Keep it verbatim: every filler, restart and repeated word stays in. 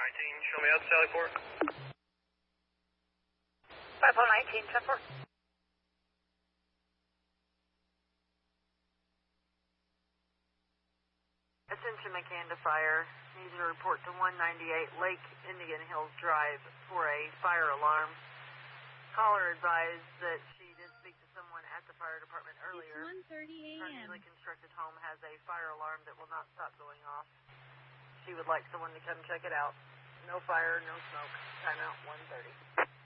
nineteen, show me out, Sallyport. five oh nineteen, ten four. Attention McAnda Fire. Needs a report to one ninety-eight Lake Indian Hills Drive for a fire alarm. Caller advised that she did speak to someone at the fire department earlier. It's one thirty a m Her newly constructed home has a fire alarm that will not stop going off. She would like someone to come check it out. No fire, no smoke. Timeout one thirty.